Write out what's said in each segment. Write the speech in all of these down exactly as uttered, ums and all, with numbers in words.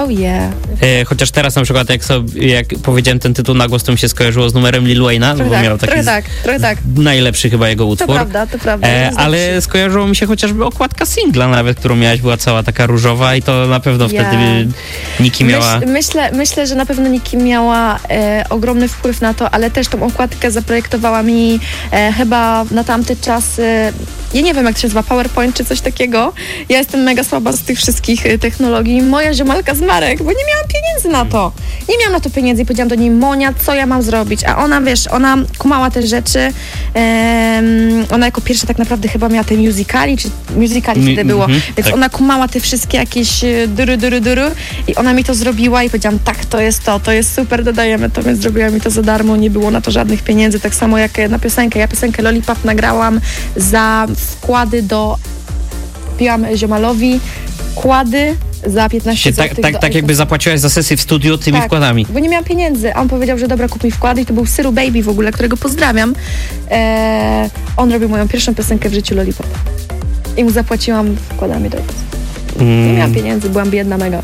Oh yeah. E, chociaż teraz na przykład jak, sobie, jak powiedziałem ten tytuł na głos, to mi się skojarzyło z numerem Lil Wayne'a, bo tak, miał taki trochę tak, trochę tak. najlepszy chyba jego utwór. To prawda, to prawda. E, ale skojarzyło mi się chociażby okładka singla nawet, którą miałaś, była cała taka różowa i to na pewno Yeah. wtedy Nicki miała... Myśl, myślę, myślę, że na pewno Nicki miała e, ogromny wpływ na to, ale też tą okładkę zaprojektowała mi e, chyba na tamte czasy, ja nie wiem jak to się nazywa, PowerPoint czy coś takiego. Ja jestem mega słaba z tych wszystkich e, technologii. Moja ziomalka z Marek, bo nie miałam pieniędzy na to. Nie miałam na to pieniędzy i powiedziałam do niej: Monia, co ja mam zrobić? A ona, wiesz, ona kumała te rzeczy. Um, ona jako pierwsza tak naprawdę chyba miała te musicali, czy musicali wtedy było. Mm-hmm, Więc tak. ona kumała te wszystkie jakieś dury, dury, dury i ona mi to zrobiła i powiedziałam: tak, to jest to, to jest super, dodajemy to, więc zrobiła mi to za darmo, nie było na to żadnych pieniędzy. Tak samo jak na piosenkę. Ja piosenkę Lollipop nagrałam za wkłady do... Kupiłam ziomalowi kłady za piętnaście Tak, złotych. tak, tak jakby zapłaciłaś za sesję w studiu tymi tak, wkładami. Bo nie miałam pieniędzy. A on powiedział, że dobra, kup mi wkłady i to był Syru Baby w ogóle, którego pozdrawiam. Eee, on robił moją pierwszą piosenkę w życiu, Lollipop. I mu zapłaciłam wkładami do tego. Mm. Nie miałam pieniędzy, byłam biedna mega.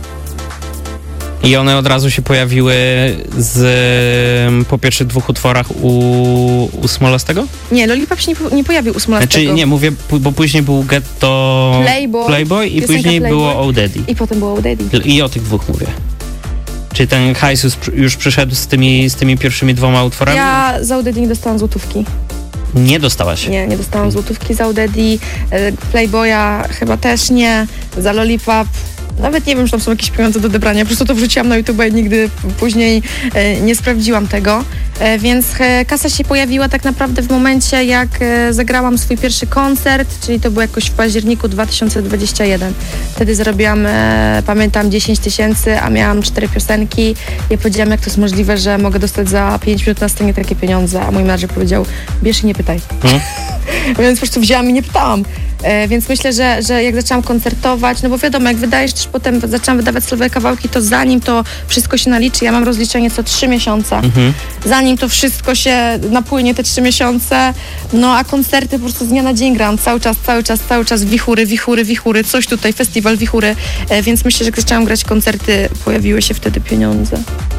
I one od razu się pojawiły z, po pierwszych dwóch utworach u, u Smolastego? Nie, Lollipop się nie, po, nie pojawił u Smolastego. Znaczy nie, mówię, bo później był Ghetto Playboy, Playboy i później Playboy. było Oh Daddy. I potem było Oh Daddy. I o tych dwóch mówię. Czy ten hajs już, już przyszedł z tymi, z tymi pierwszymi dwoma utworami? Ja za Oh Daddy nie dostałam złotówki. Nie dostałaś? Nie, nie dostałam złotówki za Oh Daddy. E, Playboya chyba też nie. Za Lollipop nawet nie wiem, czy tam są jakieś pieniądze do odebrania. Po prostu to wrzuciłam na YouTube i nigdy później e, nie sprawdziłam tego. E, więc e, kasa się pojawiła tak naprawdę w momencie, jak e, zagrałam swój pierwszy koncert, czyli to było jakoś w październiku dwa tysiące dwudziestym pierwszym. Wtedy zarobiłam, e, pamiętam, dziesięć tysięcy, a miałam cztery piosenki. Ja powiedziałam, jak to jest możliwe, że mogę dostać za pięć minut na scenie takie pieniądze, a mój menadżer powiedział: bierz i nie pytaj. Hmm? Więc po prostu wzięłam i nie pytałam. E, więc myślę, że, że jak zaczęłam koncertować, no bo wiadomo, jak wydajesz też potem, zaczęłam wydawać solowe kawałki, to zanim to wszystko się naliczy, ja mam rozliczenie co trzy miesiące, mhm. zanim to wszystko się napłynie, te trzy miesiące, no a koncerty po prostu z dnia na dzień gram, cały czas, cały czas, cały czas wichury, wichury, wichury, coś tutaj, festiwal, wichury, e, więc myślę, że jak zaczęłam grać koncerty, pojawiły się wtedy pieniądze.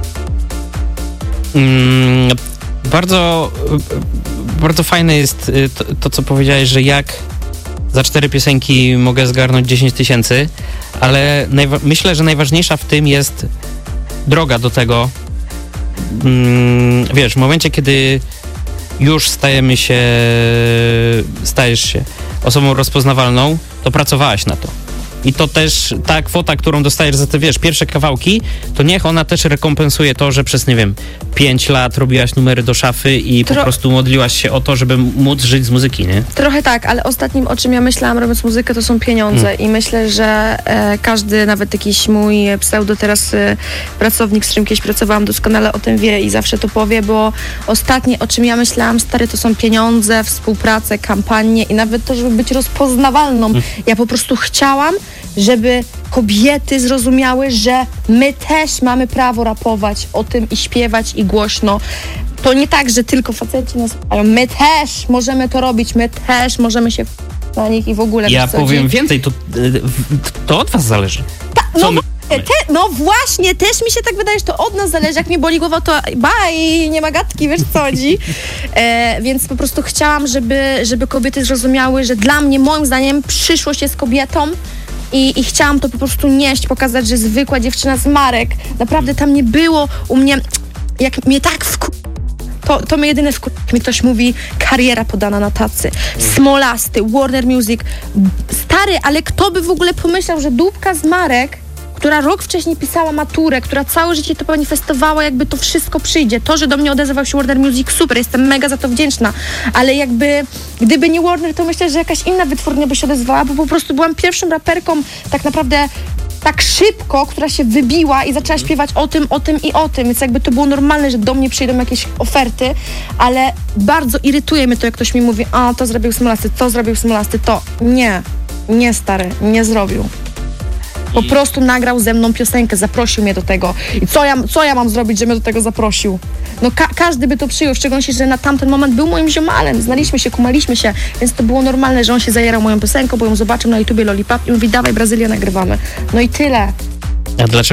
Mm, bardzo, bardzo fajne jest to, to, co powiedziałeś, że jak za cztery piosenki mogę zgarnąć dziesięć tysięcy, ale najwa- myślę, że najważniejsza w tym jest droga do tego. Mm, wiesz, w momencie, kiedy już stajemy się, stajesz się osobą rozpoznawalną, to pracowałaś na to. I to też ta kwota, którą dostajesz za te, wiesz, pierwsze kawałki, to niech ona też rekompensuje to, że przez, nie wiem, pięć lat robiłaś numery do szafy i Tro- po prostu modliłaś się o to, żeby móc żyć z muzyki, nie? Trochę tak, ale ostatnim, o czym ja myślałam robiąc muzykę, to są pieniądze mm. i myślę, że e, każdy, nawet jakiś mój pseudo teraz e, pracownik, z którym kiedyś pracowałam, doskonale o tym wie i zawsze to powie, bo ostatnie, o czym ja myślałam, stary, to są pieniądze, współpracę, kampanie i nawet to, żeby być rozpoznawalną. Mm. Ja po prostu chciałam, żeby kobiety zrozumiały, że my też mamy prawo rapować o tym i śpiewać i głośno. To nie tak, że tylko faceci nas słuchają. My też możemy to robić, my też możemy się na nich i w ogóle. Ja powiem więcej, to, to od was zależy. Ta, no, my... te, no właśnie, też mi się tak wydaje, że to od nas zależy. Jak mnie boli głowa, to baj, nie ma gadki, wiesz co chodzi. E, więc po prostu chciałam, żeby, żeby kobiety zrozumiały, że dla mnie, moim zdaniem, przyszłość jest kobietą. I, I chciałam to po prostu nieść, pokazać, że zwykła dziewczyna z Marek, naprawdę tam nie było u mnie, jak mnie tak wku... To, to mnie jedyne wku... Jak mi ktoś mówi, kariera podana na tacy, Smolasty, Warner Music, stary, ale kto by w ogóle pomyślał, że dupka z Marek, która rok wcześniej pisała maturę, która całe życie to manifestowała, jakby to wszystko przyjdzie. To, że do mnie odezwał się Warner Music, super, jestem mega za to wdzięczna, ale jakby, gdyby nie Warner, to myślę, że jakaś inna wytwórnia by się odezwała, bo po prostu byłam pierwszą raperką tak naprawdę tak szybko, która się wybiła i zaczęła śpiewać o tym, o tym i o tym, więc jakby to było normalne, że do mnie przyjdą jakieś oferty, ale bardzo irytuje mnie to, jak ktoś mi mówi: a to zrobił Smolasty, to zrobił Smolasty, to nie, nie stary, nie zrobił. Po prostu nagrał ze mną piosenkę, zaprosił mnie do tego. I co ja, co ja mam zrobić, że mnie do tego zaprosił? No ka- każdy by to przyjął, w szczególności, że na tamten moment był moim ziomalem. Znaliśmy się, kumaliśmy się, więc to było normalne, że on się zajerał moją piosenką, bo ją zobaczył na YouTubie Lollipop i mówi: dawaj, Brazylia, nagrywamy. No i tyle. A dlaczego